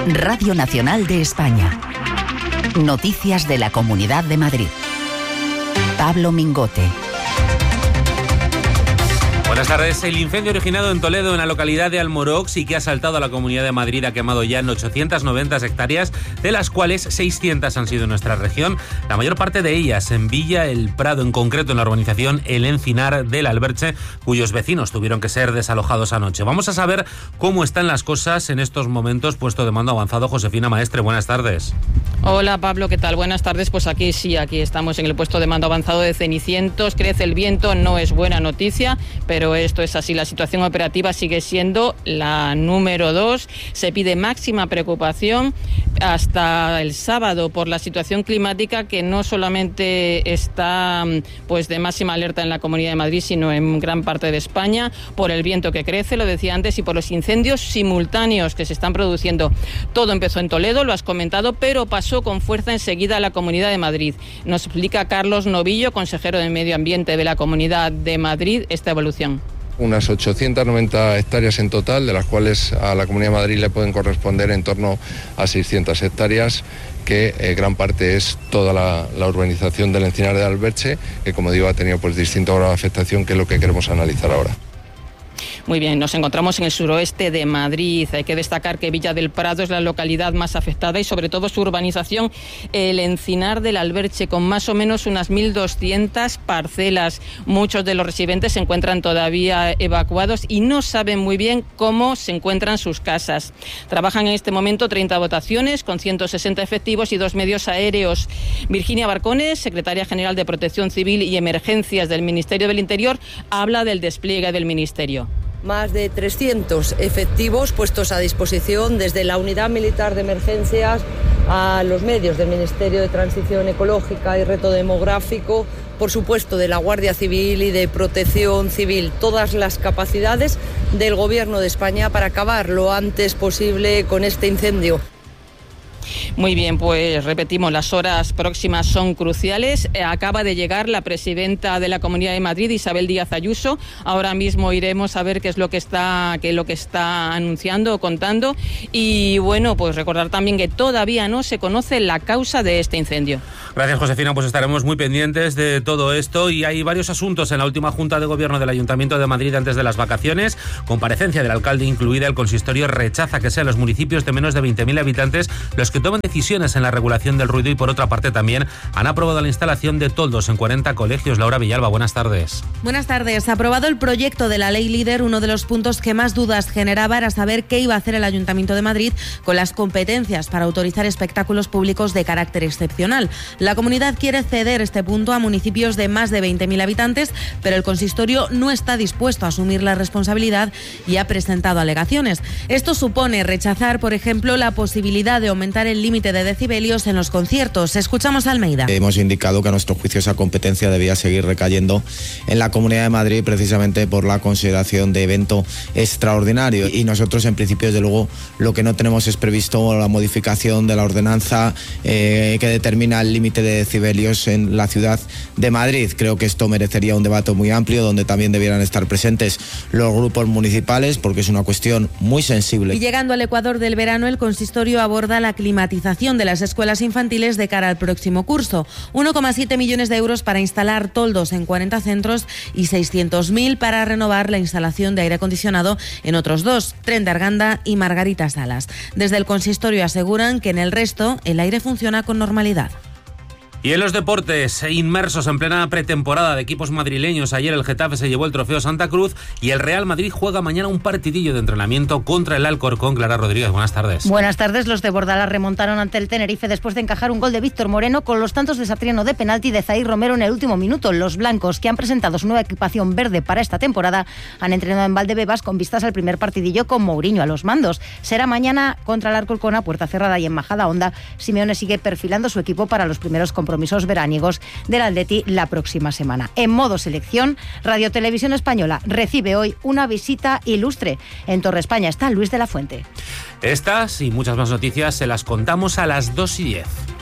Radio Nacional de España. Noticias de la Comunidad de Madrid. Pablo Mingote. Buenas tardes. El incendio originado en Toledo, en la localidad de Almorox, y que ha asaltado a la Comunidad de Madrid, ha quemado ya en 890 hectáreas, de las cuales 600 han sido en nuestra región, la mayor parte de ellas en Villa El Prado, en concreto en la urbanización El Encinar del Alberche, cuyos vecinos tuvieron que ser desalojados anoche. Vamos a saber cómo están las cosas en estos momentos. Puesto de mando avanzado, Josefina Maestre, buenas tardes. Hola Pablo, ¿qué tal? Buenas tardes. Pues aquí estamos en el puesto de mando avanzado de Cenicientos. Crece el viento, no es buena noticia, pero esto es así. La situación operativa sigue siendo la número 2. Se pide máxima preocupación hasta el sábado por la situación climática, que no solamente está pues de máxima alerta en la Comunidad de Madrid, sino en gran parte de España, por el viento que crece, lo decía antes, y por los incendios simultáneos que se están produciendo. Todo empezó en Toledo, lo has comentado, pero pasó con fuerza enseguida a la Comunidad de Madrid. Nos explica Carlos Novillo, consejero de Medio Ambiente de la Comunidad de Madrid, esta evolución. Unas 890 hectáreas en total, de las cuales a la Comunidad de Madrid le pueden corresponder en torno a 600 hectáreas, que gran parte es toda la urbanización del Encinar del Alberche, que, como digo, ha tenido pues distinto grado de afectación, que es lo que queremos analizar ahora. Muy bien, nos encontramos en el suroeste de Madrid. Hay que destacar que Villa del Prado es la localidad más afectada, y sobre todo su urbanización, el Encinar del Alberche, con más o menos unas 1.200 parcelas. Muchos de los residentes se encuentran todavía evacuados y no saben muy bien cómo se encuentran sus casas. Trabajan en este momento 30 dotaciones con 160 efectivos y 2 medios aéreos. Virginia Barcones, secretaria general de Protección Civil y Emergencias del Ministerio del Interior, habla del despliegue del Ministerio. Más de 300 efectivos puestos a disposición, desde la Unidad Militar de Emergencias a los medios del Ministerio de Transición Ecológica y Reto Demográfico, por supuesto de la Guardia Civil y de Protección Civil, todas las capacidades del Gobierno de España para acabar lo antes posible con este incendio. Muy bien, pues repetimos, las horas próximas son cruciales. Acaba de llegar la presidenta de la Comunidad de Madrid, Isabel Díaz Ayuso. Ahora mismo iremos a ver qué es lo que está anunciando o contando. Y bueno, pues recordar también que todavía no se conoce la causa de este incendio. Gracias, Josefina. Pues estaremos muy pendientes de todo esto, y hay varios asuntos en la última Junta de Gobierno del Ayuntamiento de Madrid antes de las vacaciones. Comparecencia del alcalde incluida. El consistorio rechaza que sean los municipios de menos de 20.000 habitantes los que tomen decisiones en la regulación del ruido, y por otra parte también han aprobado la instalación de toldos en 40 colegios. Laura Villalba, buenas tardes. Buenas tardes. Aprobado el proyecto de la ley líder. Uno de los puntos que más dudas generaba era saber qué iba a hacer el Ayuntamiento de Madrid con las competencias para autorizar espectáculos públicos de carácter excepcional. La comunidad quiere ceder este punto a municipios de más de 20.000 habitantes, pero el consistorio no está dispuesto a asumir la responsabilidad y ha presentado alegaciones. Esto supone rechazar, por ejemplo, la posibilidad de aumentar el límite de decibelios en los conciertos. Escuchamos a Almeida. Hemos indicado que a nuestro juicio esa competencia debía seguir recayendo en la Comunidad de Madrid, precisamente por la consideración de evento extraordinario, y nosotros en principio, desde luego, lo que no tenemos es previsto la modificación de la ordenanza que determina el límite de decibelios en la ciudad de Madrid. Creo que esto merecería un debate muy amplio, donde también debieran estar presentes los grupos municipales, porque es una cuestión muy sensible. Y llegando al ecuador del verano, el consistorio aborda la climatización de las escuelas infantiles de cara al próximo curso. 1,7 millones de euros para instalar toldos en 40 centros y 600.000 para renovar la instalación de aire acondicionado en otros 2, Tren de Arganda y Margarita Salas. Desde el consistorio aseguran que en el resto el aire funciona con normalidad. Y en los deportes, inmersos en plena pretemporada de equipos madrileños, ayer el Getafe se llevó el trofeo Santa Cruz y el Real Madrid juega mañana un partidillo de entrenamiento contra el Alcorcón. Clara Rodríguez, buenas tardes. Buenas tardes. Los de Bordalás remontaron ante el Tenerife después de encajar un gol de Víctor Moreno con los tantos de Satriano de penalti y de Zair Romero en el último minuto. Los blancos, que han presentado su nueva equipación verde para esta temporada, han entrenado en Valdebebas con vistas al primer partidillo con Mourinho a los mandos. Será mañana contra el Alcorcón a puerta cerrada y en Majadahonda. Simeone sigue perfilando su equipo para los primeros compromisos veraniegos del Atleti la próxima semana. En modo selección, Radio Televisión Española recibe hoy una visita ilustre. En Torre España está Luis de la Fuente. Estas y muchas más noticias se las contamos a las 2:10.